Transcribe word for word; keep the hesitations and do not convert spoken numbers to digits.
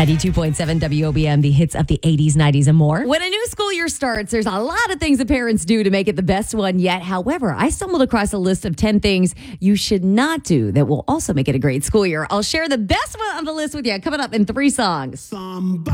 ninety-two point seven W O B M, the hits of the eighties, nineties, and more. When a new school year starts, there's a lot of things that parents do to make it the best one yet. However, I stumbled across a list of ten things you should not do that will also make it a great school year. I'll share the best one on the list with you coming up in three songs. Somebody